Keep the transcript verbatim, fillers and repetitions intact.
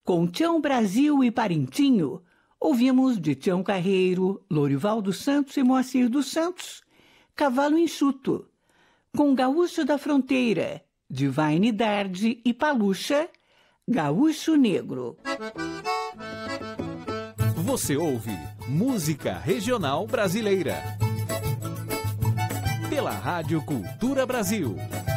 Com Tião Brasil e Parintinho, ouvimos de Tião Carreiro, Lorival dos Santos e Moacir dos Santos, Cavalo Enxuto. Com Gaúcho da Fronteira, Divine Dardy e Palucha, Gaúcho Negro. Você ouve Música Regional Brasileira pela Rádio Cultura Brasil.